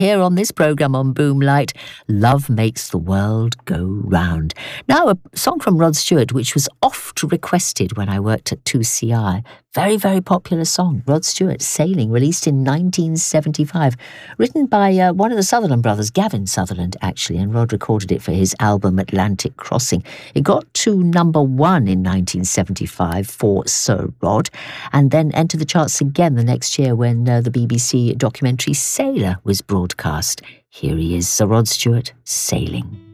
Here on this programme on Boomlight, Love Makes the World Go Round. Now, a song from Rod Stewart, which was oft requested when I worked at 2CI. Very, very popular song. Rod Stewart, Sailing, released in 1975. Written by one of the Sutherland brothers, Gavin Sutherland, actually, and Rod recorded it for his album Atlantic Crossing. It got to number 1 in 1975 for Sir Rod, and then entered the charts again the next year when the BBC documentary Sailor was broadcast. Here he is, Sir Rod Stewart, Sailing.